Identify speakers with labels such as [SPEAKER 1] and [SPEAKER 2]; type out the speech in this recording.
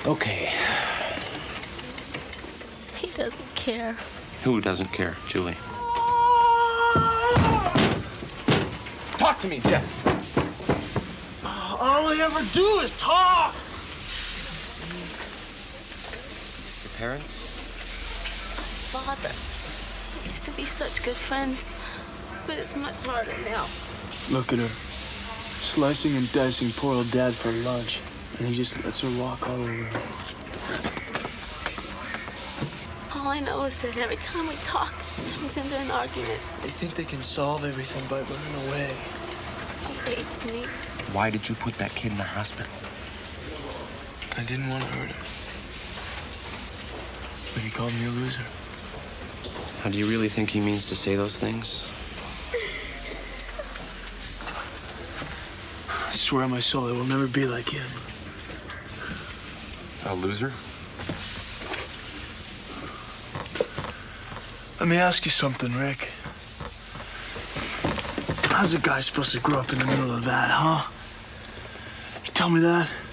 [SPEAKER 1] Okay.
[SPEAKER 2] He doesn't care.
[SPEAKER 1] Who doesn't care, Julie? Talk to me, Jeff.
[SPEAKER 3] All I ever do is talk.
[SPEAKER 1] Your parents?
[SPEAKER 2] Father. We used to be such good friends, but it's much harder now.
[SPEAKER 3] Look at her. Slicing and dicing poor old Dad for lunch. And he just lets her walk all over him.
[SPEAKER 2] All I know is that every time we talk, it turns into an argument.
[SPEAKER 3] They think they can solve everything by running away.
[SPEAKER 2] He hates me.
[SPEAKER 1] Why did you put that kid in the hospital?
[SPEAKER 3] I didn't want to hurt him. But he called me a loser.
[SPEAKER 1] How do you really think he means to say those things?
[SPEAKER 3] I swear on my soul, I will never be like him.
[SPEAKER 1] A loser?
[SPEAKER 3] Let me ask you something, Rick. How's a guy supposed to grow up in the middle of that, huh? You tell me that?